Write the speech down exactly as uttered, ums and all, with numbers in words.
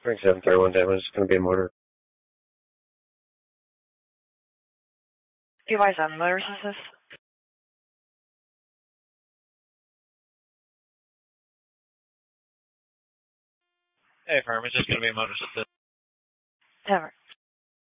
Ring seven thirty-one damage. It's going to be a mortar. Device on motor assist. Hey, firm, it's just going to be a motor assist. Never.